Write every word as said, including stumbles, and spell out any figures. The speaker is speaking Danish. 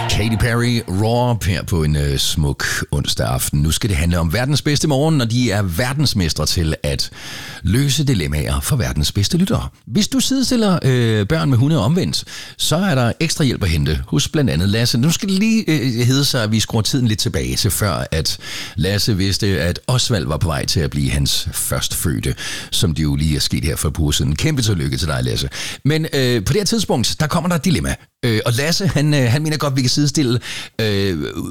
Katy Perry, Raw her på en øh, smuk onsdag aften. Nu skal det handle om verdens bedste morgen, når de er verdensmestre til at løse dilemmaer for verdens bedste lyttere. Hvis du sidestiller øh, børn med hunde omvendt, så er der ekstra hjælp at hente hos blandt andet Lasse. Nu skal det lige øh, hedde sig, at vi skruer tiden lidt tilbage til før, at Lasse vidste, at Osvald var på vej til at blive hans førstfødte, som det jo lige er sket her for et par uger siden. Kæmpe tillykke til dig, Lasse. Men øh, på det her tidspunkt, der kommer der et dilemma. Øh, og Lasse, han, øh, han mener godt, at vi kan sidestille øh,